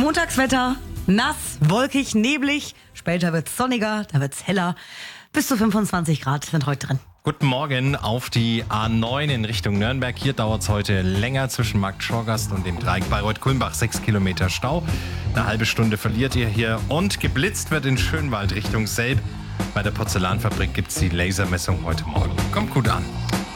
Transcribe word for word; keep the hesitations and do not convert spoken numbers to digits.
Montagswetter, nass, wolkig, neblig. Später wird's sonniger, da wird's heller. Bis zu fünfundzwanzig Grad sind heute drin. Guten Morgen auf die A neun in Richtung Nürnberg. Hier dauert es heute länger zwischen Markt Schorgast und dem Dreieck Bayreuth-Kulmbach. Sechs Kilometer Stau. Eine halbe Stunde verliert ihr hier. Und geblitzt wird in Schönwald Richtung Selb. Bei der Porzellanfabrik gibt es die Lasermessung heute Morgen. Kommt gut an.